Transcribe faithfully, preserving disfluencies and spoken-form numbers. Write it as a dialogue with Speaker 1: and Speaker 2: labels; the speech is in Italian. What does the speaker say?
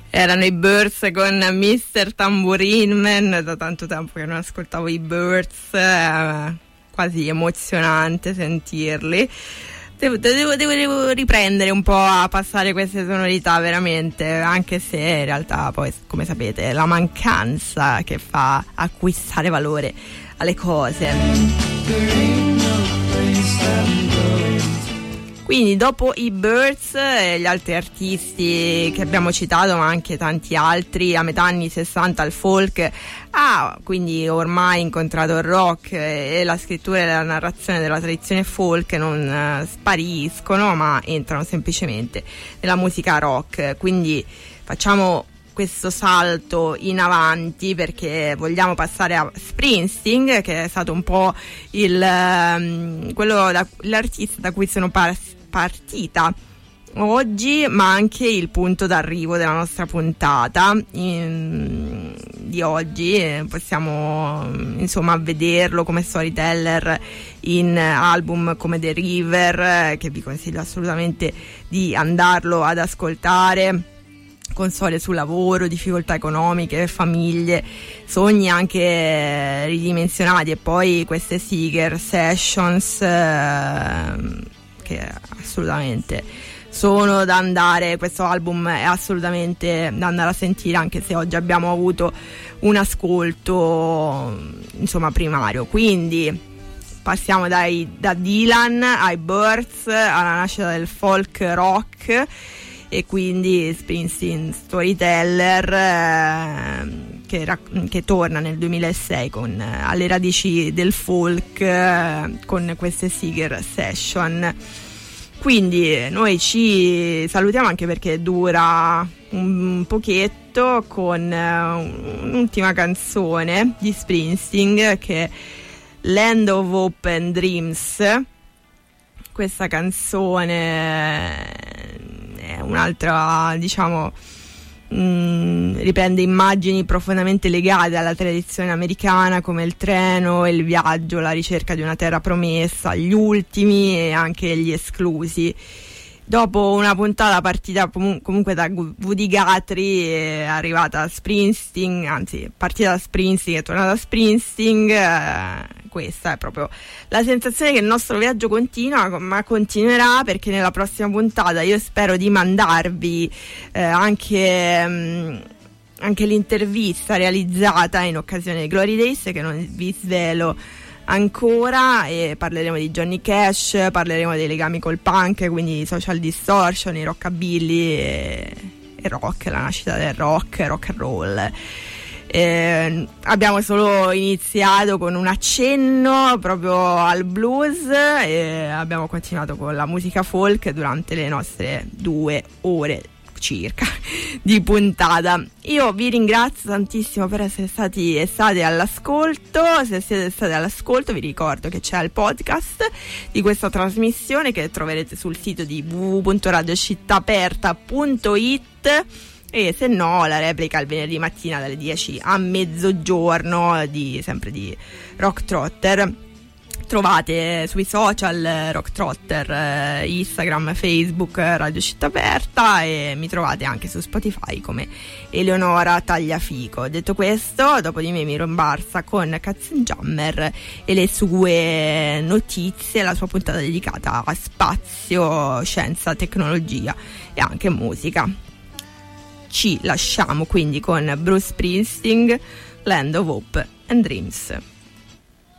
Speaker 1: Erano i Byrds con mister Tambourine Man, da tanto tempo che non ascoltavo i Byrds, eh, quasi emozionante sentirli. Devo, devo, devo, devo riprendere un po' a passare queste sonorità veramente, anche se in realtà poi, come sapete, è la mancanza che fa acquistare valore alle cose. Quindi dopo i Byrds e gli altri artisti che abbiamo citato, ma anche tanti altri, a metà anni sessanta il folk ha quindi ormai incontrato il rock, e la scrittura e la narrazione della tradizione folk non eh, spariscono, ma entrano semplicemente nella musica rock. Quindi facciamo questo salto in avanti perché vogliamo passare a Springsteen, che è stato un po' il um, quello da, l'artista da cui sono par- partita oggi, ma anche il punto d'arrivo della nostra puntata in, di oggi. Possiamo insomma vederlo come storyteller in album come The River, che vi consiglio assolutamente di andarlo ad ascoltare, con storie sul lavoro, difficoltà economiche, famiglie, sogni anche ridimensionati, e poi queste Seeger Sessions eh, che assolutamente sono da andare, questo album è assolutamente da andare a sentire, anche se oggi abbiamo avuto un ascolto insomma primario. Quindi passiamo dai, da Dylan ai Byrds, alla nascita del folk rock, e quindi Springsteen storyteller eh, che, rac- che torna nel duemilasei con, eh, alle radici del folk eh, con queste Seeger Session. Quindi noi ci salutiamo, anche perché dura un pochetto, con eh, un'ultima canzone di Springsteen che è Land of Hope and Dreams. Questa canzone è un'altra, diciamo, mh, riprende immagini profondamente legate alla tradizione americana, come il treno, il viaggio, la ricerca di una terra promessa, gli ultimi e anche gli esclusi. Dopo una puntata partita comunque da Woody Guthrie, è arrivata Springsteen, anzi partita da Springsteen e è tornata a Springsteen. Eh, questa è proprio la sensazione che il nostro viaggio continua, ma continuerà, perché nella prossima puntata io spero di mandarvi eh, anche... Mh, anche l'intervista realizzata in occasione dei Glory Days, che non vi svelo ancora, e parleremo di Johnny Cash, parleremo dei legami col punk, quindi Social Distortion, i rockabilly e, e rock, la nascita del rock, rock and roll. Eh, abbiamo solo iniziato con un accenno proprio al blues e abbiamo continuato con la musica folk durante le nostre due ore circa di puntata. Io vi ringrazio tantissimo per essere stati e state all'ascolto. Se siete stati all'ascolto, vi ricordo che c'è il podcast di questa trasmissione che troverete sul sito di w w w punto radio città aperta punto i t, e se no la replica il venerdì mattina dalle dieci a mezzogiorno di sempre di Rock Trotter. Trovate sui social Rock Trotter, Instagram, Facebook, Radio Città Aperta, e mi trovate anche su Spotify come Eleonora Tagliafico. Detto questo, dopo di me mi rombarsa con Katzenjammer e le sue notizie, la sua puntata dedicata a spazio, scienza, tecnologia e anche musica. Ci lasciamo quindi con Bruce Springsteen, Land of Hope and Dreams.